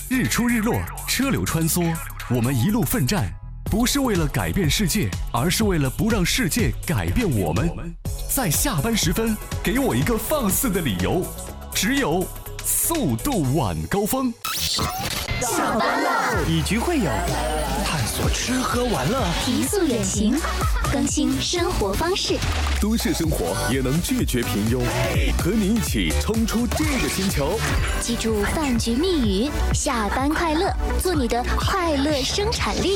日出日落，车流穿梭，我们一路奋战，不是为了改变世界，而是为了不让世界改变我们。在下班时分，给我一个放肆的理由，只有速度晚高峰。 下班了， 以局会友，探索吃喝玩乐， 提速远行，更新生活方式。 都市生活也能拒绝平庸，和你一起冲出这个星球。 记住饭局密语：下班快乐，做你的快乐生产力。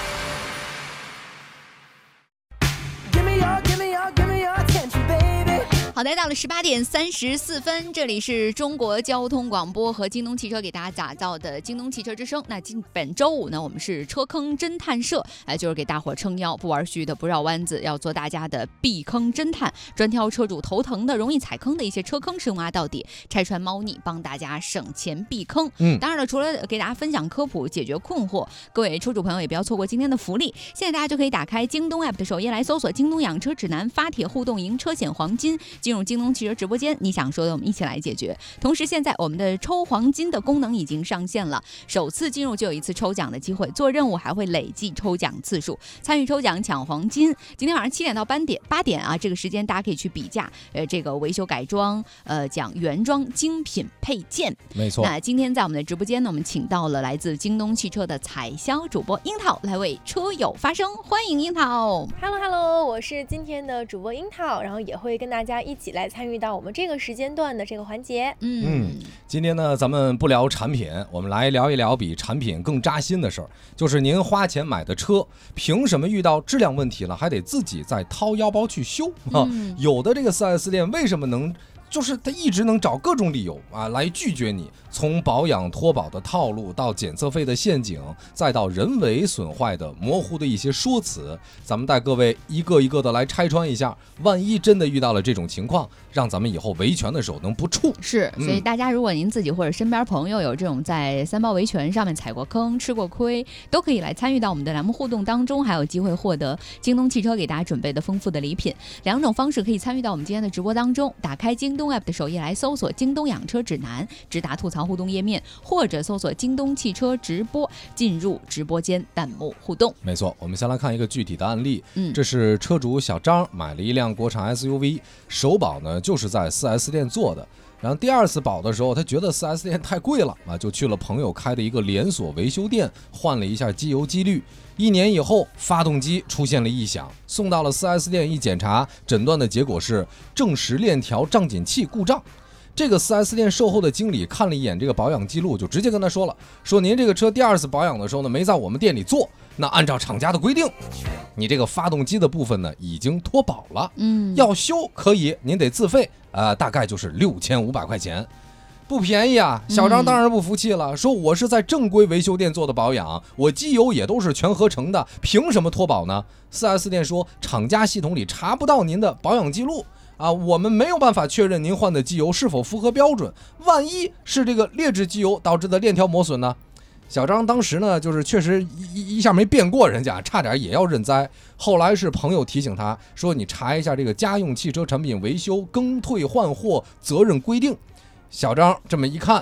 好的，到了18点34分，这里是中国交通广播和京东汽车给大家打造的京东汽车之声。那本周五呢，我们是车坑侦探社，就是给大伙撑腰，不玩虚的，不绕弯子，要做大家的避坑侦探，专挑车主头疼的、容易踩坑的一些车坑深挖到底，拆穿猫腻，帮大家省钱避坑。当然了，除了给大家分享科普、解决困惑，各位车主朋友也不要错过今天的福利。现在大家就可以打开京东 app 的首页来搜索京东养车指南，发帖互动赢车险黄金，进入京东汽车直播间，你想说的我们一起来解决。同时现在我们的抽黄金的功能已经上线了，首次进入就有一次抽奖的机会，做任务还会累计抽奖次数，参与抽奖抢黄金。今天晚上7点到8点啊，这个时间大家可以去比价这个维修改装讲原装精品配件。 没错。 那今天在我们的直播间呢，我们请到了来自京东汽车的采销主播樱桃来为车友发声，欢迎樱桃。 Hello， 我是今天的主播樱桃，然后也会跟大家一起来参与到我们这个时间段的这个环节。 今天呢咱们不聊产品，我们来聊一聊比产品更扎心的事儿，就是您花钱买的车，凭什么遇到质量问题了还得自己再掏腰包去修啊？有的这个 4S 店为什么能就是他一直能找各种理由啊来拒绝你，从保养脱保的套路到检测费的陷阱，再到人为损坏的模糊的一些说辞，咱们带各位一个一个的来拆穿一下，万一真的遇到了这种情况，让咱们以后维权的时候能不怵。 是，所以大家如果您自己或者身边朋友有这种在三包维权上面踩过坑、吃过亏，都可以来参与到我们的栏目互动当中，还有机会获得京东汽车给大家准备的丰富的礼品。2种方式可以参与到我们今天的直播当中，打开京东 app 的首页来搜索京东养车指南，直达吐槽互动页面，或者搜索京东汽车直播，进入直播间弹幕互动。 没错，我们先来看一个具体的案例。这是车主小张买了一辆国产 SUV， 首保呢就是在 4S 店做的，然后第二次保的时候他觉得 4S 店太贵了啊，就去了朋友开的一个连锁维修店换了一下机油机滤，1年以后发动机出现了异响，送到了 4S 店一检查，诊断的结果是正时链条胀紧器故障。这个 4S 店售后的经理看了一眼这个保养记录，就直接跟他说了，说您这个车第二次保养的时候呢没在我们店里做，那按照厂家的规定，你这个发动机的部分呢已经脱保了，要修可以，您得自费，大概就是6500块钱，不便宜啊。小张当然不服气了，说我是在正规维修店做的保养，我机油也都是全合成的，凭什么脱保呢？ 4S 店说厂家系统里查不到您的保养记录啊，我们没有办法确认您换的机油是否符合标准，万一是这个劣质机油导致的链条磨损呢？小张当时呢就是确实一下没辩过人家，差点也要认栽。后来是朋友提醒他说，你查一下这个家用汽车产品维修更退换货责任规定。小张这么一看